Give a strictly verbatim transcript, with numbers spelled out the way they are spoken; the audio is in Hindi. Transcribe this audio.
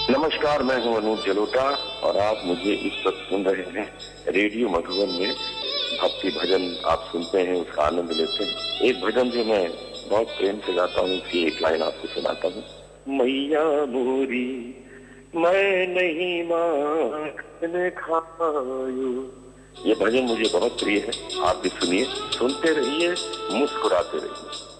नमस्कार, मैं हूं अनूप जलोटा और आप मुझे इस वक्त सुन रहे हैं रेडियो मधुबन में। भक्ति भजन आप सुनते हैं, उसका आनंद लेते हैं। एक भजन जो मैं बहुत प्रेम से गाता हूँ, उसकी एक लाइन आपको सुनाता हूँ। मैया मोरी मैं नहीं मारने खायो। ये भजन मुझे बहुत प्रिय है, आप भी सुनिए, सुनते रहिए, मुस्कुराते रहिए।